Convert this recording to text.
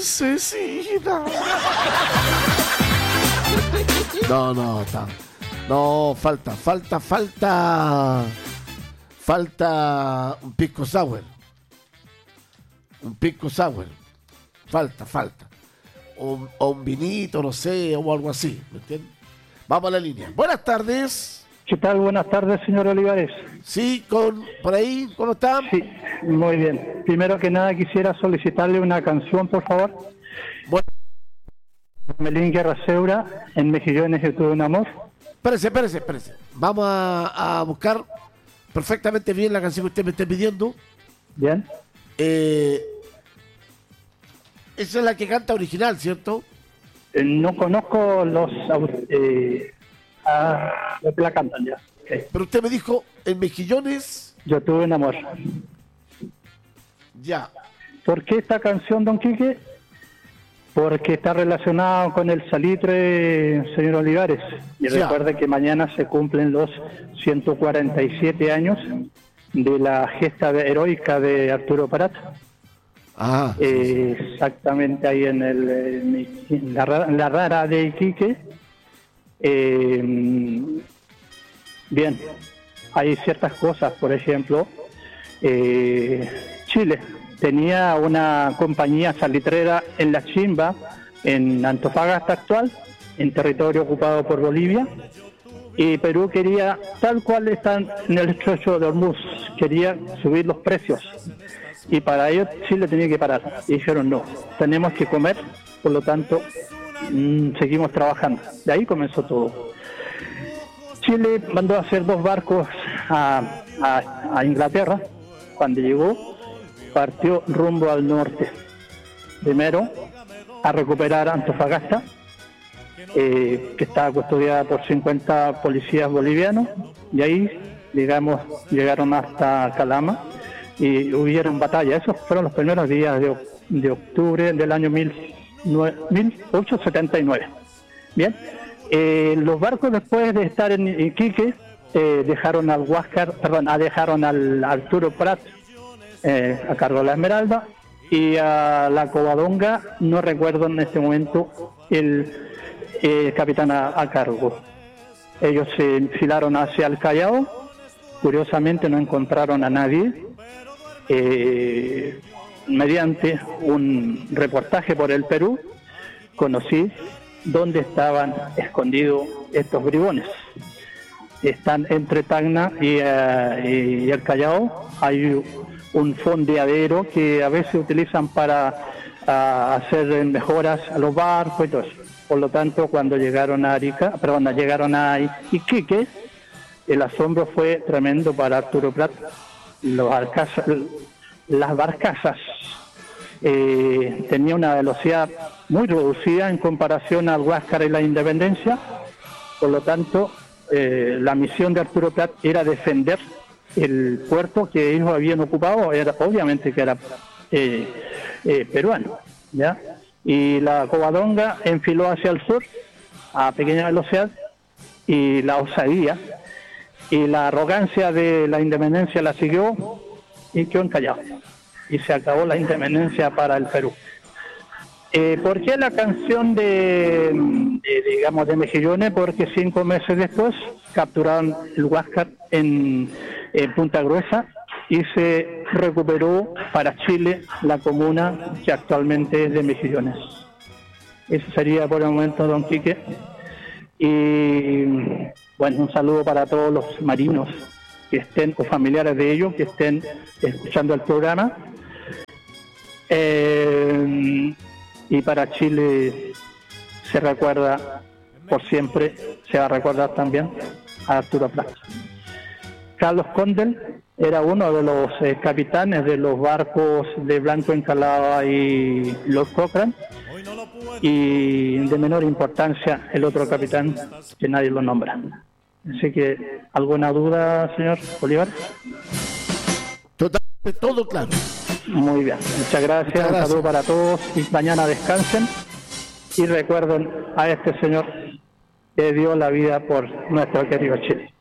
princesita. No, falta un pisco sour. Falta. O un vinito, no sé, o algo así, ¿me entiendes? Vamos a la línea. Buenas tardes. ¿Qué tal? Buenas tardes, señor Olivares. Sí, por ahí, ¿cómo están? Sí, muy bien. Primero que nada quisiera solicitarle una canción, por favor. Bueno. Melín Guerra Seura, en Mejillones yo tuve un amor. Espérese. Vamos a buscar perfectamente bien la canción que usted me está pidiendo. Bien. Esa es la que canta original, ¿cierto? No conozco los que la cantan ya. Okay. Pero usted me dijo, en Mejillones... Yo tuve un amor. Ya. ¿Por qué esta canción, don Quique? Porque está relacionado con el salitre, señor Olivares. Y ya. Recuerde que mañana se cumplen los 147 años de la gesta heroica de Arturo Prat. Ah, sí. Exactamente ahí en la rara de Iquique. Bien, hay ciertas cosas, por ejemplo, Chile tenía una compañía salitrera en La Chimba, en Antofagasta actual, en territorio ocupado por Bolivia, y Perú quería, tal cual están en el estrecho de Hormuz, quería subir los precios, y para ello Chile tenía que parar, y dijeron no, tenemos que comer, por lo tanto seguimos trabajando. De ahí comenzó todo. Chile mandó a hacer 2 barcos a Inglaterra. Cuando llegó, partió rumbo al norte. Primero, a recuperar Antofagasta, que estaba custodiada por 50 policías bolivianos, y ahí, digamos, llegaron hasta Calama y hubieron batallas. Esos fueron los primeros días de octubre del año 1879. Bien. Los barcos, después de estar en Iquique, dejaron al Arturo Prat a cargo de la Esmeralda, y a la Covadonga no recuerdo en este momento el capitán a cargo. Ellos se enfilaron hacia el Callao. Curiosamente no encontraron a nadie. Mediante un reportaje por el Perú conocí dónde estaban escondidos estos bribones. Están entre Tacna y el Callao. Hay un fondeadero que a veces utilizan para hacer mejoras a los barcos y todo eso. Por lo tanto, cuando llegaron a Iquique, el asombro fue tremendo para Arturo Prat. Las barcazas tenían una velocidad muy reducida en comparación al Huáscar y la Independencia. Por lo tanto, la misión de Arturo Prat era defender el puerto que ellos habían ocupado. Obviamente que era peruano, ¿ya? Y la Covadonga enfiló hacia el sur a pequeña velocidad, y la osadía y la arrogancia de la Independencia la siguió y quedó encallado. Y se acabó la independencia para el Perú. ¿Por qué la canción de Mejillones? Porque 5 meses después capturaron el Huáscar en Punta Gruesa y se recuperó para Chile la comuna que actualmente es de Mejillones. Eso sería por el momento, don Quique. Y bueno, un saludo para todos los marinos que estén, o familiares de ellos, que estén escuchando el programa. Y para Chile se recuerda por siempre, se va a recordar también a Arturo Prat. Carlos Condel era uno de los capitanes de los barcos de Blanco Encalada y Lord Cochrane, y de menor importancia el otro capitán que nadie lo nombra. Así que, ¿alguna duda, señor Olivares? Totalmente, todo claro. Muy bien, muchas gracias. Un saludo para todos y mañana descansen. Y recuerden a este señor que dio la vida por nuestro querido Chile.